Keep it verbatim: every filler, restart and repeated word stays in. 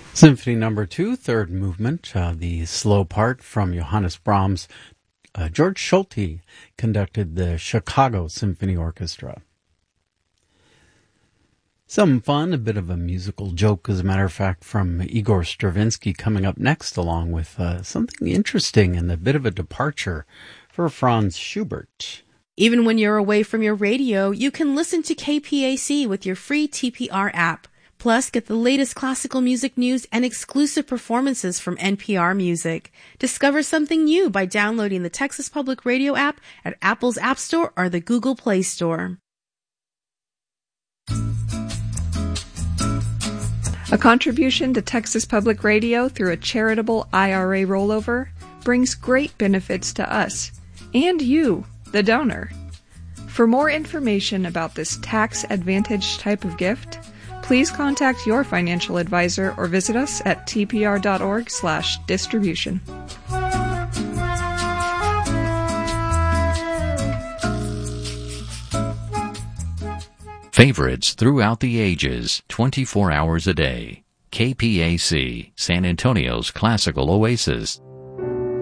Symphony Number Two, third movement, uh, the slow part from Johannes Brahms. Uh, George Solti conducted the Chicago Symphony Orchestra. Some fun, a bit of a musical joke, as a matter of fact, from Igor Stravinsky coming up next, along with uh, something interesting and a bit of a departure for Franz Schubert. Even when you're away from your radio, you can listen to K P A C with your free T P R app. Plus, get the latest classical music news and exclusive performances from N P R Music. Discover something new by downloading the Texas Public Radio app at Apple's App Store or the Google Play Store. A contribution to Texas Public Radio through a charitable I R A rollover brings great benefits to us and you, the donor. For more information about this tax-advantaged type of gift, please contact your financial advisor or visit us at tpr.org slash distribution. Favorites throughout the ages, twenty-four hours a day. K P A C, San Antonio's classical oasis.